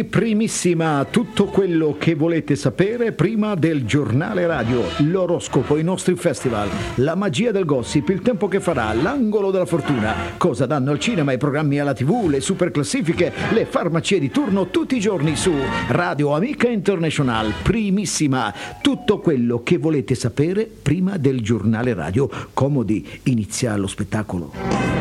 Primissima, tutto quello che volete sapere prima del giornale radio, l'oroscopo, i nostri festival, la magia del gossip, il tempo che farà, l'angolo della fortuna, cosa danno al cinema, i programmi alla TV, le super classifiche, le farmacie di turno tutti i giorni su Radio Amica International. Primissima, tutto quello che volete sapere prima del giornale radio. Comodi, inizia lo spettacolo.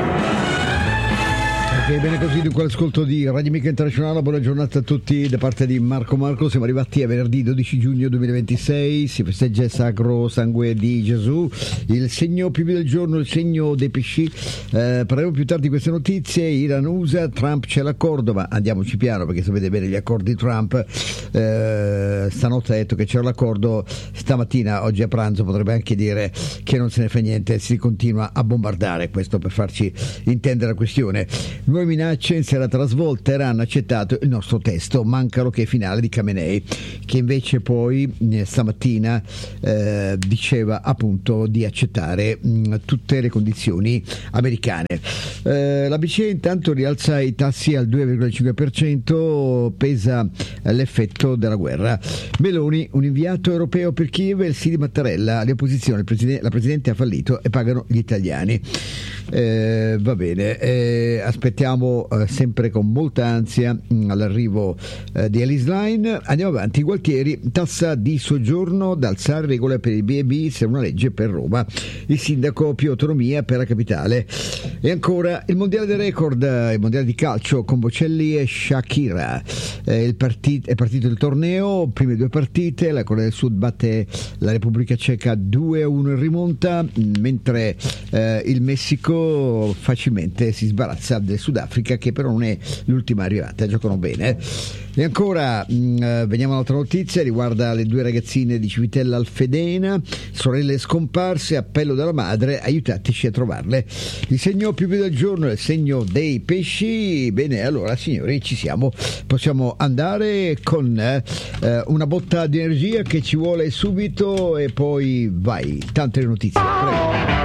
Bene così, dunque l'ascolto di Radio Amica Internazionale. Buona giornata a tutti da parte di Marco. Siamo arrivati a venerdì 12 giugno 2026, si festeggia il Sacro Sangue di Gesù, il segno più del giorno, il segno dei pesci. Parleremo più tardi di queste notizie. Iran-USA, Trump c'è l'accordo, ma andiamoci piano perché sapete bene gli accordi Trump. Stanotte ha detto che c'era l'accordo, stamattina, oggi a pranzo, potrebbe anche dire che non se ne fa niente, si continua a bombardare. Questo per farci intendere la questione. Nuove minacce in serata alla svolta. Iran ha accettato il nostro testo, manca l'ok finale di Khamenei, che invece poi stamattina diceva appunto di accettare tutte le condizioni americane. La BCE intanto rialza i tassi al 2,5%, pesa l'effetto della guerra. Meloni, un inviato europeo per Kiev, il sì di Mattarella, le opposizioni, la Presidente ha fallito e pagano gli italiani. Va bene, aspettiamo sempre con molta ansia all'arrivo di Alice Line. Andiamo avanti. Gualtieri, tassa di soggiorno da alzare, regole per il B&B, se una legge per Roma. Il sindaco, più autonomia per la capitale. E ancora il mondiale dei record, il mondiale di calcio con Bocelli e Shakira. È partito il torneo, prime due partite, la Corea del Sud batte la Repubblica Ceca 2-1 in rimonta, mentre il Messico facilmente si sbarazza del Sudafrica, che però non è l'ultima arrivata, giocano bene. E ancora veniamo a un'altra notizia, riguarda le due ragazzine di Civitella Alfedena, sorelle scomparse, appello della madre, aiutateci a trovarle. Il segno più del giorno è il segno dei pesci. Bene, allora signori, ci siamo, possiamo andare con una botta di energia che ci vuole subito e poi vai, tante notizie, prego.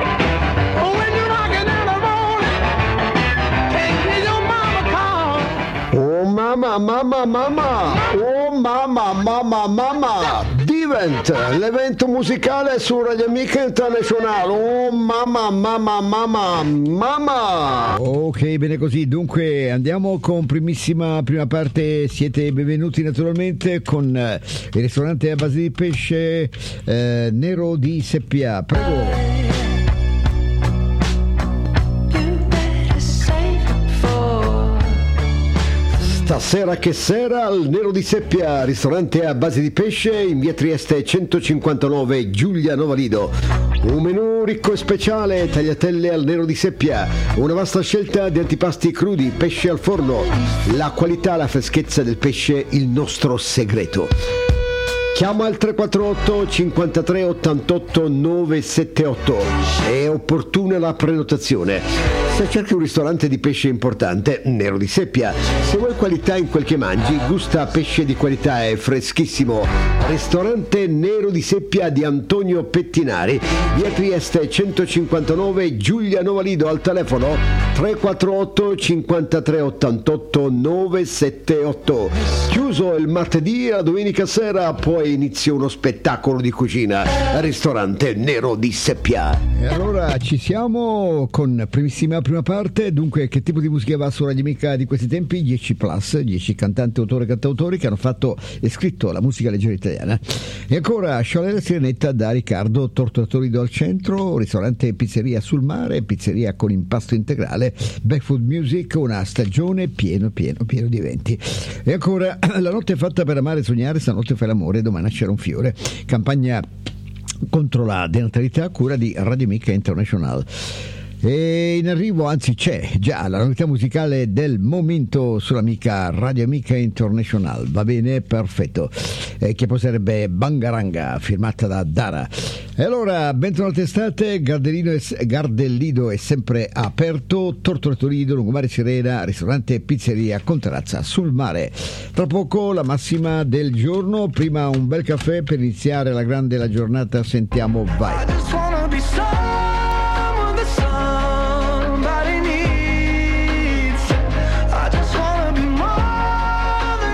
Mamma, Divent, l'evento musicale su Radio Amica Internazionale. Oh mamma. Ok, bene così. Dunque andiamo con prima parte. Siete benvenuti naturalmente con il ristorante a base di pesce Nero di Seppia. Prego. Stasera che sera al Nero di Seppia, ristorante a base di pesce in via Trieste 159, Giulia Novalido. Un menù ricco e speciale, tagliatelle al Nero di Seppia, una vasta scelta di antipasti crudi, pesce al forno, la qualità, la freschezza del pesce, il nostro segreto. Chiama al 348 53 88 978, è opportuna la prenotazione. Se cerchi un ristorante di pesce importante, Nero di Seppia. Se vuoi qualità in quel che mangi, gusta pesce di qualità e freschissimo. Ristorante Nero di Seppia di Antonio Pettinari, via Trieste 159, Giulia Novalido, al telefono 348 53 88 978. Chiuso il martedì e la domenica sera, poi inizia uno spettacolo di cucina. Ristorante Nero di Seppia. E allora ci siamo con prima parte. Dunque, che tipo di musica va su Radio Amica di questi tempi? 10 cantanti, autori e cantautori che hanno fatto e scritto la musica leggera italiana. E ancora Sciolè la Sirenetta da Riccardo Torturatorido al centro, ristorante e pizzeria sul mare, pizzeria con impasto integrale, Back Food Music, una stagione pieno di eventi. E ancora La notte è fatta per amare e sognare, stanotte fai l'amore, domani nascerà un fiore, campagna contro la denatalità a cura di Radio Amica International. E in arrivo, anzi c'è già la novità musicale del momento sull'amica Radio Amica International. Va bene, perfetto, che poi sarebbe Bangaranga, firmata da Dara. E allora, bentornati estate, Gardellido è sempre aperto, Torturatorido, Lungomare Sirena, ristorante e pizzeria con terrazza sul mare. Tra poco la massima del giorno, prima un bel caffè per iniziare la grande la giornata, sentiamo vai.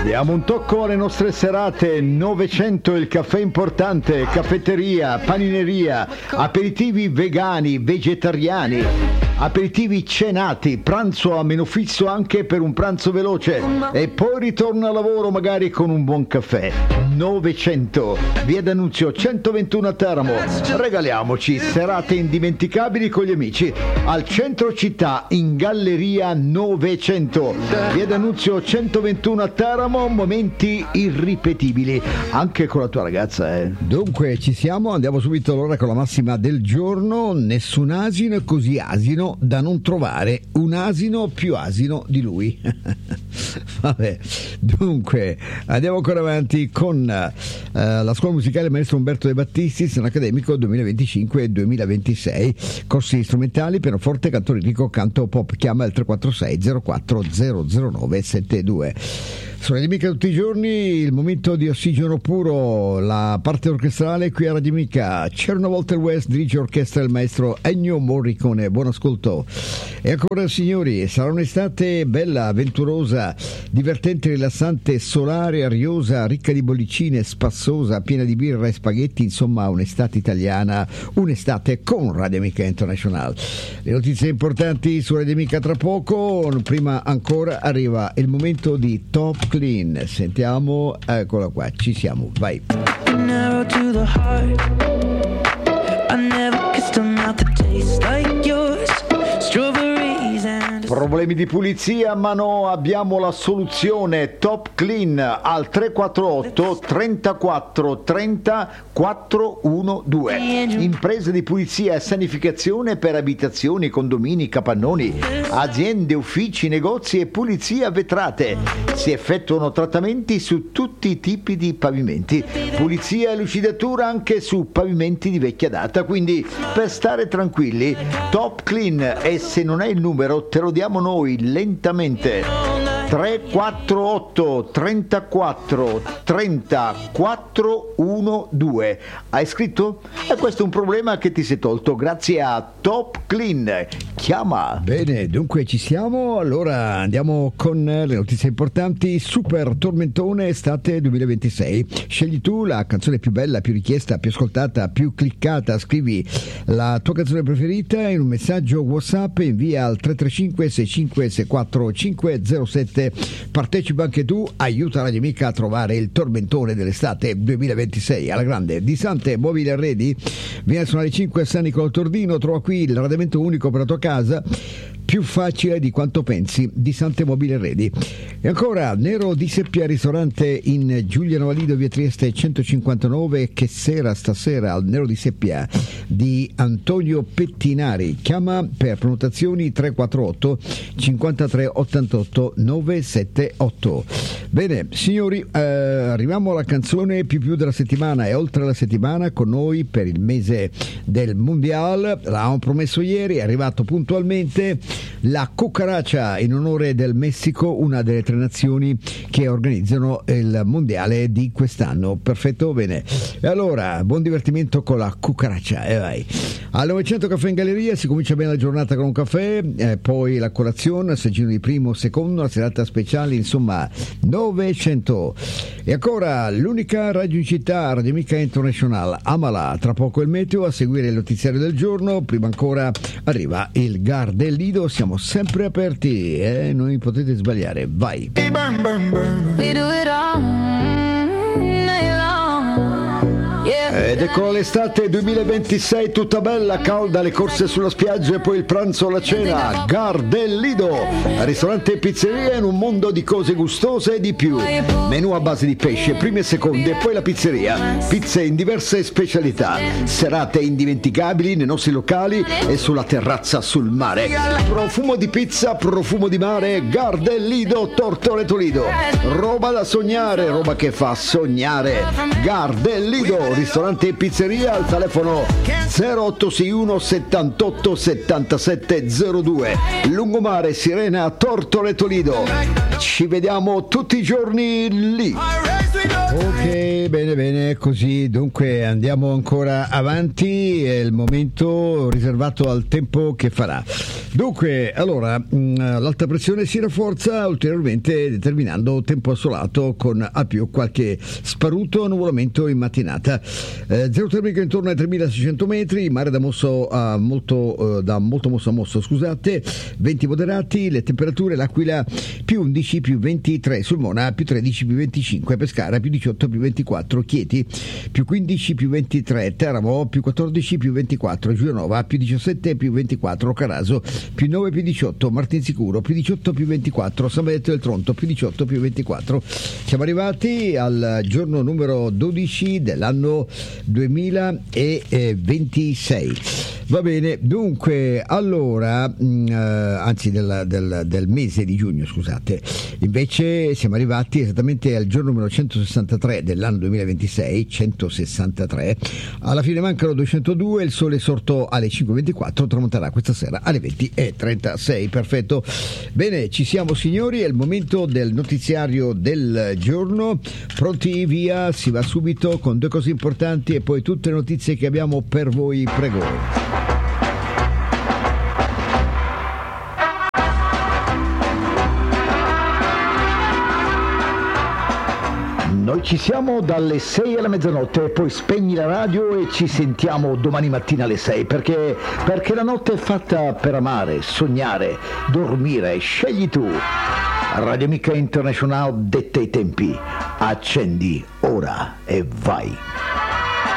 Diamo un tocco alle nostre serate. 900 il caffè importante, caffetteria, panineria, aperitivi vegani, vegetariani, aperitivi cenati, pranzo a meno fisso anche per un pranzo veloce e poi ritorno al lavoro magari con un buon caffè. 900 via D'Annunzio 121 a Teramo. Regaliamoci serate indimenticabili con gli amici al centro città in Galleria 900 via D'Annunzio 121 a Teramo. Momenti irripetibili anche con la tua ragazza, Dunque ci siamo, andiamo subito allora con la massima del giorno. Nessun asino è così asino da non trovare un asino più asino di lui. Vabbè, dunque andiamo ancora avanti con la scuola musicale Maestro Umberto De Battistis, un accademico 2025-2026, corsi strumentali, pianoforte, canto lirico, canto pop. Chiama il 346 04 009 72. Sono Radio Mica tutti i giorni, il momento di ossigeno puro, la parte orchestrale qui a Radio Mica. C'era una volta il West, dirige orchestra il maestro Ennio Morricone. Buon ascolto. E ancora signori, sarà un'estate bella, avventurosa, divertente, rilassante, solare, ariosa, ricca di bollicine, spassosa, piena di birra e spaghetti, insomma un'estate italiana, un'estate con Radio Mica International. Le notizie importanti su Radio Mica tra poco, prima ancora arriva il momento di Top Clean. Sentiamo, eccola qua, ci siamo, vai. Narrow to the heart. I never kissed a mouth that tastes like yours. Strawberries and problemi di pulizia, ma no, abbiamo la soluzione. Top Clean al 348 34 30 412. Imprese di pulizia e sanificazione per abitazioni, condomini, capannoni, aziende, uffici, negozi e pulizia vetrate. Si effettuano trattamenti su tutti i tipi di pavimenti, pulizia e lucidatura anche su pavimenti di vecchia data, quindi per stare tranquilli Top Clean, e se non è il numero te lo diamo noi lentamente. 348 34 30 412. Hai scritto? E questo è un problema che ti sei tolto grazie a Top Clean. Chiama. Bene, dunque ci siamo. Allora andiamo con le notizie importanti. Super tormentone estate 2026. Scegli tu la canzone più bella, più richiesta, più ascoltata, più cliccata. Scrivi la tua canzone preferita in un messaggio WhatsApp e invia al 335 65 64 507. Partecipa anche tu, aiuta Radio Mica a trovare il tormentone dell'estate 2026 alla grande. Disante Mobili Arredi, viene a suonare 5 a San Nicolò Tordino. Trova qui il l'arredamento unico per la tua casa, più facile di quanto pensi. Disante Mobili Arredi. E ancora Nero di Seppia, ristorante in Giuliano Valido, via Trieste 159. Che sera stasera al Nero di Seppia di Antonio Pettinari. Chiama per prenotazioni 348 53 88 978. Bene signori, arriviamo alla canzone più della settimana, e oltre la settimana con noi per il mese del Mondial. L'avevamo promesso ieri, è arrivato puntualmente la cucaracha in onore del Messico, una delle 3 nazioni che organizzano il mondiale di quest'anno. Perfetto, bene. E allora, buon divertimento con la cucaracha, e vai. Al 900 caffè in galleria, si comincia bene la giornata con un caffè, poi la colazione, assaggino di primo, secondo, la serata speciale, insomma 900. E ancora l'unica radio in città, Radio Mica International. Amala, tra poco il meteo, a seguire il notiziario del giorno, prima ancora arriva il Gar del Lido. Siamo sempre aperti, non potete sbagliare, vai. We do it all night long. Yeah. Ed ecco l'estate 2026 tutta bella, calda, le corse sulla spiaggia e poi il pranzo, la cena. Gar del Lido, ristorante e pizzeria in un mondo di cose gustose e di più. Menù a base di pesce, primi e secondi, e poi la pizzeria. Pizze in diverse specialità. Serate indimenticabili nei nostri locali e sulla terrazza sul mare. Profumo di pizza, profumo di mare. Gar del Lido, Tortoreto Lido. Roba da sognare, roba che fa sognare. Gar del Lido, ristorante Giovanni Pizzeria al telefono 0861 78 77 02, Lungomare, Sirena, Tortoreto Lido. Ci vediamo tutti i giorni lì. Ok, bene, così dunque andiamo ancora avanti, è il momento riservato al tempo che farà. Dunque, allora, l'alta pressione si rafforza ulteriormente determinando tempo assolato con a più qualche sparuto nuvolamento in mattinata. Zero termico intorno ai 3600 metri, mare da molto mosso a mosso, scusate, venti moderati, le temperature, l'Aquila più 11 più 23, Sulmona più 13 più 25, Pescara più 18 più 24, Chieti più 15 più 23, Teramo più 14 più 24, Giulianova più 17 più 24, Caraso più 9 più 18, Martinsicuro più 18 più 24, San Benedetto del Tronto più 18 più 24. Siamo arrivati al giorno numero 12 dell'anno 2026. Va bene, dunque, allora, anzi del mese di giugno, scusate, invece siamo arrivati esattamente al giorno numero 163 dell'anno 2026, 163, alla fine mancano 202, il sole è sorto alle 5.24, tramonterà questa sera alle 20.36, perfetto. Bene, ci siamo signori, è il momento del notiziario del giorno, pronti via, si va subito con due cose importanti e poi tutte le notizie che abbiamo per voi, prego. Noi ci siamo dalle 6 alla mezzanotte, poi spegni la radio e ci sentiamo domani mattina alle 6, perché la notte è fatta per amare, sognare, dormire, scegli tu. Radio Amica International detta i tempi, accendi ora e vai.